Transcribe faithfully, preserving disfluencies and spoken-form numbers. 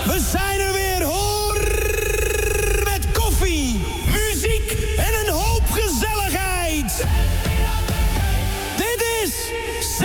We zijn er weer, hoor! Met koffie, muziek en een hoop gezelligheid. Dit is Z